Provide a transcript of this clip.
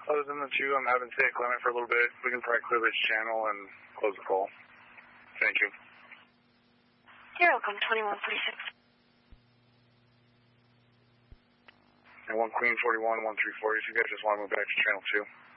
Other than the two, I'm having to take Clement for a little bit. We can probably clear this channel and close the call. Thank you. You're welcome, 2146. And 1 Queen 41, 134. If you guys just want to move back to channel 2.